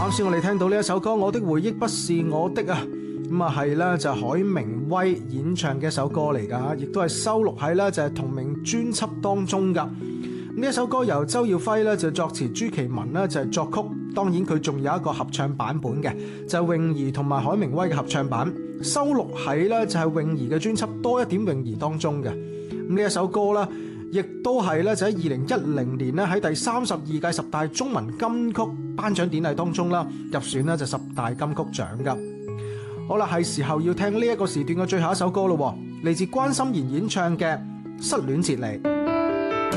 啱先我哋聽到呢一首歌《我的回憶不是我的》啊，咁啊係啦，就係海明威演唱嘅一首歌嚟噶，亦都係收錄喺啦就係同名專輯當中噶。呢一首歌由周耀輝咧就作詞，朱其文咧就係作曲，當然佢仲有一個合唱版本嘅，就係泳兒同埋海明威嘅合唱版，收錄喺咧就係泳兒嘅專輯《多一點泳兒》當中嘅。咁呢一首歌咧，亦都係咧就喺2010年咧喺第32屆十大中文金曲頒獎典禮當中啦入選咧就十大金曲獎噶。好啦，係時候要聽呢一個時段嘅最後一首歌咯，嚟自關心妍演唱嘅《失戀節嚟》。